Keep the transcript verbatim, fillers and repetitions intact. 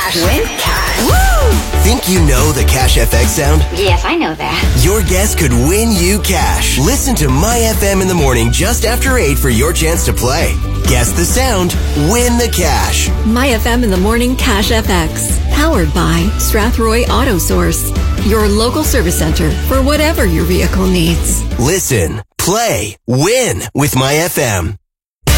cash. Win cash. Woo! Think you know the Cash F X sound? Yes, I know that. Your guess could win you cash. Listen to My F M in the morning just after eight for your chance to play. Guess the sound, win the cash. My F M in the morning Cash F X. Powered by Strathroy Auto Source. Your local service center for whatever your vehicle needs. Listen, play, win with My F M.